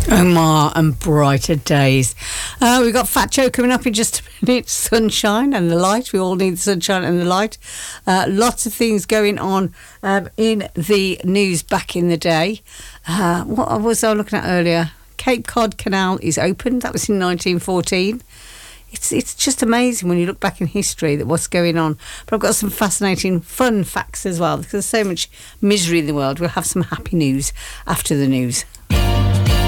Omar and brighter days. We've got Fat Joe coming up in just a minute. Sunshine and the light. We all need the sunshine and the light. Lots of things going on in the news back in the day. What was I looking at earlier? Cape Cod Canal is opened. That was in 1914. It's just amazing when you look back in history that what's going on. But I've got some fascinating fun facts as well, because there's so much misery in the world. We'll have some happy news after the news.